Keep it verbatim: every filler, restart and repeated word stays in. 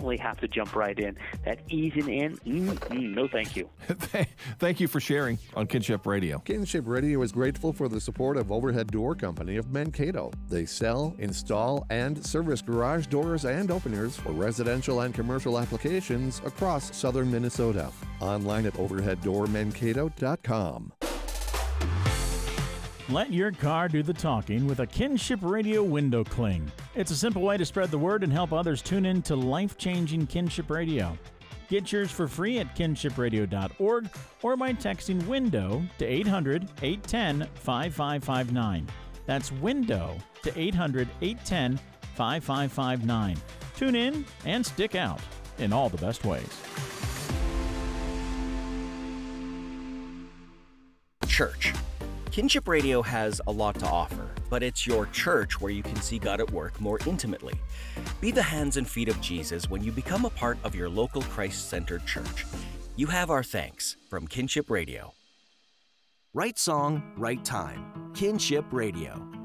definitely have to jump right in. That easing in, mm, mm, no thank you. Thank you for sharing on Kinship Radio. Kinship Radio is grateful for the support of Overhead Door Company of Mankato. They sell, install, and service garage doors and openers for residential and commercial applications across southern Minnesota. Online at overhead door mankato dot com. Let your car do the talking with a Kinship Radio window cling. It's a simple way to spread the word and help others tune in to life-changing Kinship Radio. Get yours for free at kinship radio dot org or by texting WINDOW to eight hundred, eight one zero, five five five nine. That's WINDOW to eight hundred, eight one zero, five five five nine. Tune in and stick out in all the best ways. Church. Kinship Radio has a lot to offer, but it's your church where you can see God at work more intimately. Be the hands and feet of Jesus when you become a part of your local Christ-centered church. You have our thanks from Kinship Radio. Right song, right time. Kinship Radio.